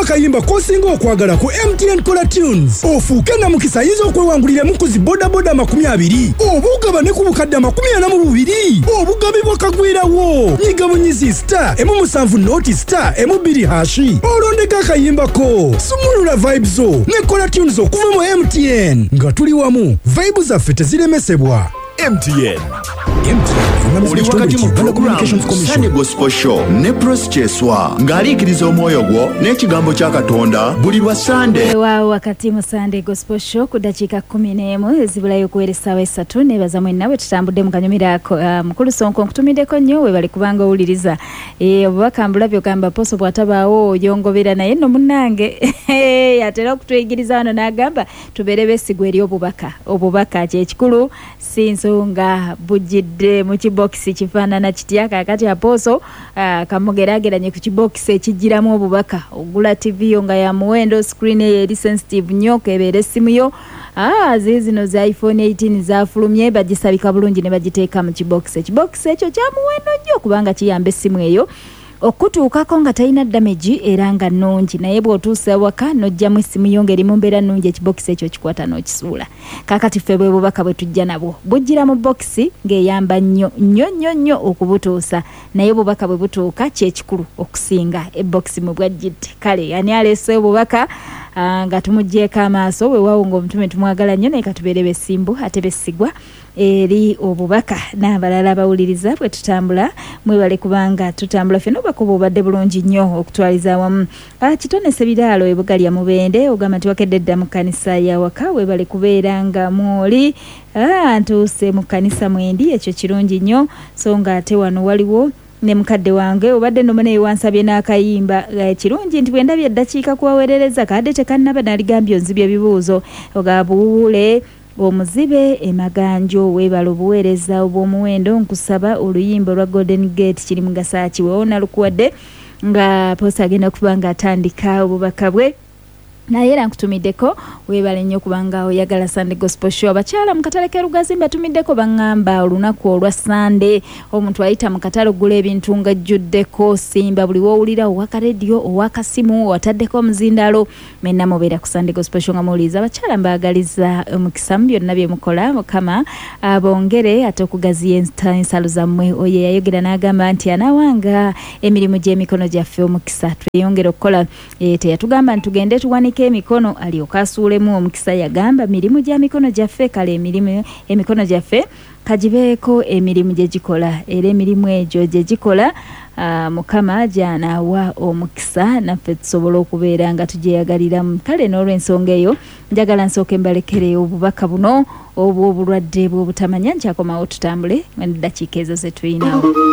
akayimba kosinga okwagala ku MTN Kola Tunes. Ofuuke na mukisa yizo okwewangulira mukuzi boda 20. Obugaba ne ku bukadde 42. Obugabibwa kagwirawo. Nyiga bunyizi star emu 7 noti star emu 2 hashi. Olondeka akayimbako. Sumulula vibes zo ne Kola Tunes okuva mu MTN. Nga tuli wamu. Vibes zaffe teziremesebwa. MTN. Oli wakati mu programu Sunday Gospel Show ne Prosecheswa ng'aliikiriza omwoyo gwo n'ekigambo kya Katonda buli lwa Sunday. Waawo wakati mu Sunday Gospel Show ku dakiika 11 ezibulayo okuweereza 3 nebaza mwenna bwe tutambudde mu kanyumira mukulu Sonko nkutumiddeko nnyo we bali kubanga owuliriza obubaka mbulabye ogamba Poso bw'atabaawo yongobera naye nno munnange atera okutuyigiriza wano n'agamba tubeere beesigwa eri obubaka kyekikulu si nsonga bujjidde mu kibokisi kifaanana kitya kaakati Aposo kamugeraageranye ku kibokisi ekijjiramu obubaka ogula TV yo nga ya muwendo screen eri sensitive nnyo kebeera essimu yo zino za iPhone 18 zafulumye bagisabika bulungi ne bagiteeka mu kibokisi ekyo kya muwendo nnyo kubanga kiyamba essimu eyo okutuukako nga talina damage era nga nnungi naye bw'otuusa waka n'ojjamu essimu yo ng'eri mu mbeera nnungi ekibokisi ekyo kikwata n'okisuula kaakati ffe bwe bubaka bwe tujja nabwo bujjira mu bokisi ng'eyamba nnyo okubutuusa naye bubaka bwe butuuka kyekikulu okusinga ebokisi mu bwajjidde kale ani aleese obubaka nga tumuggyeko amaaso weewaawo ng'omutume tumwagala nnyo naye katubeere besimbu ate bessigwa eri obubaka n'abalala bawuliriza bwe tutambula mwebale kubanga tutambula ffe n'obubaka obubadde bulungi nnyo okutwaliza awamu kitonese biraalo ebugalya mubende ogamba nti wakedde dda mu kkanisa yawaka webale kubeera nga mwoli ntuuse mu kkanisa mwendi ekyo kirungi nnyo so nga ate wano waliwo ne mukadde wange obadde nomene wansabye n'akayimba kirungi nti bwendabye eddakiika kuwaweerereza kadde tekannaba naligambye onzibye ebibuuzo ogabuule omuzibe emaganjo webala obuweereza obw'omuwendo nkusaba oluyimba lwa Golden Gate kiri mu gasaaki weewona lukuwadde nga Posa agenda kuba nga atandika obubaka bwe naye era nkutumiddeko weebale nnyo kubanga oyagala Sunday Gospel Show abakyala mu katale k'Erugazi mbatumiddeko baŋŋamba olunaku olwa Sunday omuntu ayita mu katale ogula ebintu nga jjuddeko simba buli woowulira owaka rediyo owakasimu wataddeko omuzindaalo mwenna mubeera ku Sunday Gospel Show nga muwuliriza abakyala mbaagaliza omukisa mu byonna bye mukola Mukama bongere ate okugaziya ensalo zammwe oyo yayogera n'agamba nti anaawanga emirimu gy'emikono gyaffe omukisa tweyongera okukola teyatugamba nti tugende tuwanike emikono alyoka asuulemu omukisa yagamba mirimu gya mikono gyaffe kale emikono gyaffe kagibeeko emirimu gye gikola era emirimu egyo gye gikola Mukama gy'anaawa omukisa naffe tusobola okubeera nga tugyeyagaliramu kale n'olw'ensonga eyo njagala nsooke mbalekere obubaka buno obw'obulwadde bw'obutamanya nkyakomawo tutambule mu ddakiika ezo ze tulinawo.